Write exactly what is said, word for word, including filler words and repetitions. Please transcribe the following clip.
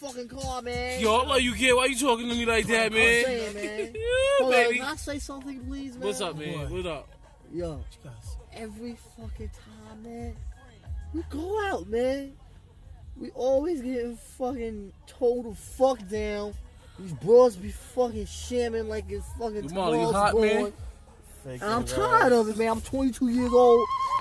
fucking car, man. Yo, I love you, kid. Why you talking to me like that, I'm man? saying, man. Yeah, Hold on, baby. can I say something, please, man? What's up, man? What? What up? Yo, every fucking time, man, we go out, man. We always getting fucking told to fuck down. These bros be fucking shamming like it's fucking Molly, you tomorrow's hot, man? born. And I'm tired of it, man. I'm twenty-two years old.